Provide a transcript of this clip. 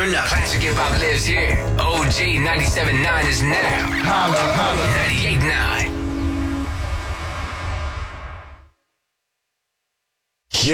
Turn up. Classic hip hop lives here. OG 97.9 is now. Holla, holla. 98.9.